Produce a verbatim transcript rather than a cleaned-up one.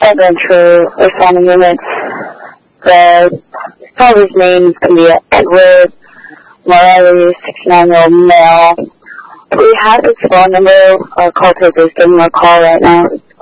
adventure responding units. The father's name is going to be Edward Morelli, sixty-nine-year-old male. We have his phone number. Our call taker is giving him a call right now.